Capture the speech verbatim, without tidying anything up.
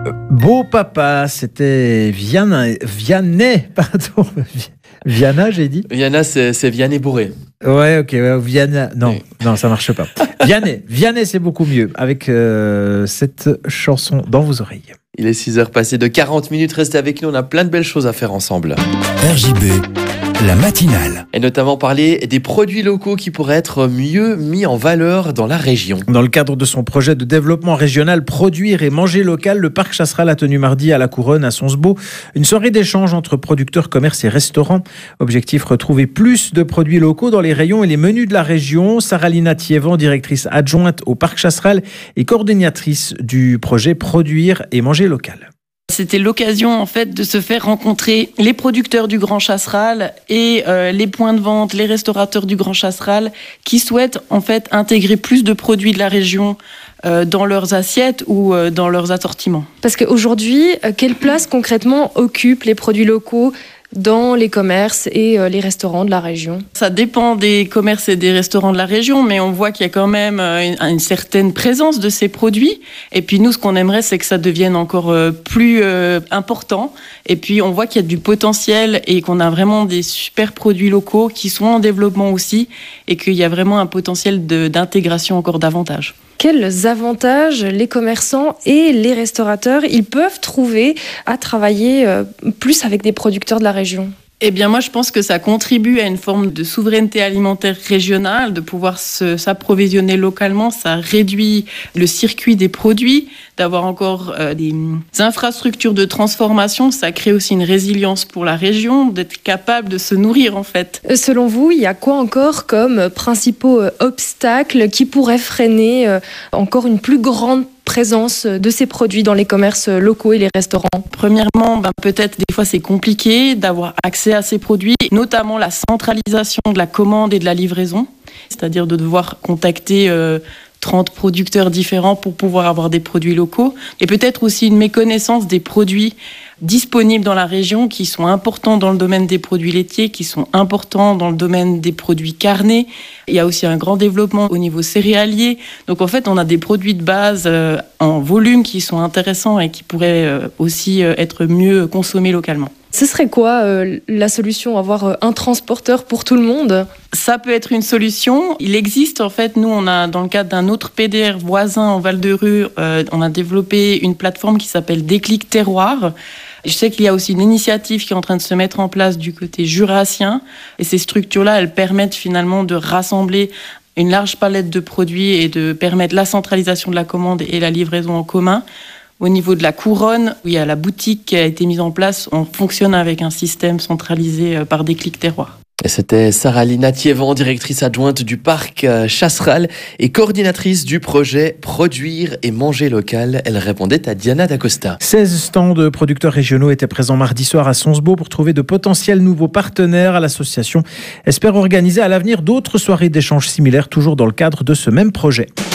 Beau papa, c'était Vianney, Vianney, pardon, Viana, j'ai dit. Viana, c'est, c'est Vianney bourré. Ouais, ok, ouais, Viana, non, oui. non, ça marche pas. Vianney, Vianney, c'est beaucoup mieux avec euh, cette chanson dans vos oreilles. Il est six heures passées de quarante minutes, restez avec nous, on a plein de belles choses à faire ensemble. R J B, la matinale. Et notamment parler des produits locaux qui pourraient être mieux mis en valeur dans la région. Dans le cadre de son projet de développement régional Produire et manger local, le Parc Chasseral a tenu mardi à la Couronne, à Sonsbeau, une soirée d'échange entre producteurs, commerces et restaurants. Objectif, retrouver plus de produits locaux dans les rayons et les menus de la région. Saralina Thievan, directrice adjointe au Parc Chasseral et coordinatrice du projet Produire et manger local. C'était l'occasion en fait de se faire rencontrer les producteurs du Grand Chasseral et euh, les points de vente, les restaurateurs du Grand Chasseral qui souhaitent en fait intégrer plus de produits de la région euh, dans leurs assiettes ou euh, dans leurs assortiments. Parce qu'aujourd'hui, euh, quelle place concrètement occupent les produits locaux dans les commerces et les restaurants de la région? Ça dépend des commerces et des restaurants de la région, mais on voit qu'il y a quand même une, une certaine présence de ces produits. Et puis nous, ce qu'on aimerait, c'est que ça devienne encore plus euh, important. Et puis on voit qu'il y a du potentiel et qu'on a vraiment des super produits locaux qui sont en développement aussi et qu'il y a vraiment un potentiel de, d'intégration encore davantage. Quels avantages les commerçants et les restaurateurs ils peuvent trouver à travailler plus avec des producteurs de la région? Eh bien, moi, je pense que ça contribue à une forme de souveraineté alimentaire régionale, de pouvoir se, s'approvisionner localement. Ça réduit le circuit des produits, d'avoir encore euh, des infrastructures de transformation. Ça crée aussi une résilience pour la région, d'être capable de se nourrir, en fait. Selon vous, il y a quoi encore comme principaux obstacles qui pourraient freiner euh, encore une plus grande présence de ces produits dans les commerces locaux et les restaurants? Premièrement, ben peut-être des fois c'est compliqué d'avoir accès à ces produits, notamment la centralisation de la commande et de la livraison, c'est-à-dire de devoir contacter euh, trente producteurs différents pour pouvoir avoir des produits locaux, et peut-être aussi une méconnaissance des produits disponibles dans la région qui sont importants dans le domaine des produits laitiers, qui sont importants dans le domaine des produits carnés. Il y a aussi un grand développement au niveau céréalier. Donc en fait, on a des produits de base euh, en volume qui sont intéressants et qui pourraient euh, aussi euh, être mieux consommés localement. Ce serait quoi euh, la solution, avoir euh, un transporteur pour tout le monde? Ça peut être une solution. Il existe en fait, nous on a dans le cadre d'un autre P D R voisin en Val-de-Rue, euh, on a développé une plateforme qui s'appelle Déclic Terroir. Je sais qu'il y a aussi une initiative qui est en train de se mettre en place du côté jurassien. Et ces structures-là, elles permettent finalement de rassembler une large palette de produits et de permettre la centralisation de la commande et la livraison en commun. Au niveau de la couronne, où il y a la boutique qui a été mise en place, on fonctionne avec un système centralisé par Déclic Terroir. Et c'était Saralina Thievan, directrice adjointe du Parc Chasseral et coordinatrice du projet Produire et manger local. Elle répondait à Diana D'Acosta. seize stands de producteurs régionaux étaient présents mardi soir à Sonsbeau pour trouver de potentiels nouveaux partenaires. L'association espère organiser à l'avenir d'autres soirées d'échanges similaires, toujours dans le cadre de ce même projet.